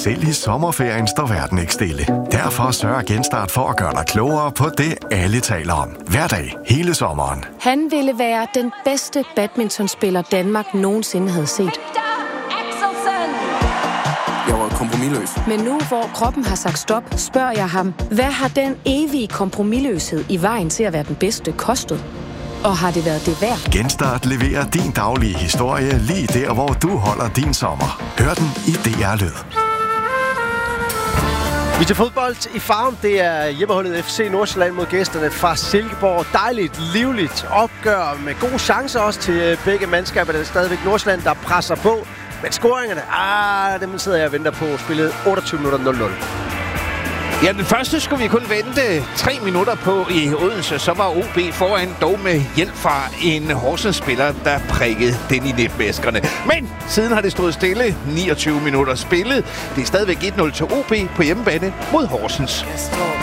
Selv i sommerferien står verden ikke stille. Derfor sørger Genstart for at gøre dig klogere på det, alle taler om. Hver dag, hele sommeren. Han ville være den bedste badmintonspiller, Danmark nogensinde havde set. Jeg var kompromisløs. Men nu, hvor kroppen har sagt stop, spørger jeg ham, hvad har den evige kompromisløshed i vejen til at være den bedste kostet? Og har det været det værd? Genstart leverer din daglige historie lige der, hvor du holder din sommer. Hør den i DR Lyd. Vi til fodbold i Farum. Det er hjemmeholdet FC Nordsjælland mod gæsterne fra Silkeborg. Dejligt, livligt opgør med gode chancer også til begge mandskaber. Det er stadigvæk Nordsjælland, der presser på. Men scoringerne, dem sidder jeg og venter på. Spillet 28 minutter 0-0. Ja, den første skulle vi kun vente 3 minutter på i Odense. Så var OB foran, dog med hjælp fra en Horsens-spiller, der prikkede den i netvæskerne. Men siden har det stået stille. 29 minutter spillet. Det er stadigvæk 1-0 til OB på hjemmebane mod Horsens.